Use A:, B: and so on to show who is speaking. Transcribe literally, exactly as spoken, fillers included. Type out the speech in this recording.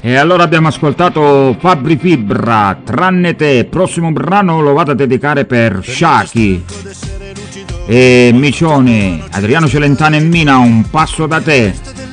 A: E allora abbiamo ascoltato Fabri Fibra, Tranne te. Prossimo brano lo vado a dedicare per Shaki e Micione, Adriano Celentano e Mina, Un passo da te.